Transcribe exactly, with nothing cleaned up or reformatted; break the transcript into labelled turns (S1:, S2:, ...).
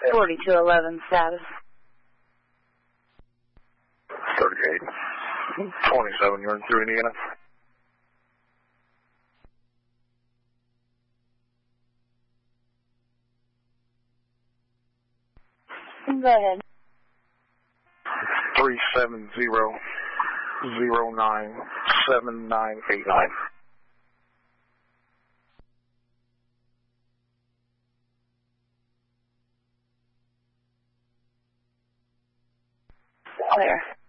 S1: forty-two eleven status.
S2: thirty-eight twenty-seven, you're in through Indiana.
S1: Go ahead.
S2: three seven zero zero nine seven nine eight nine.
S1: Clear.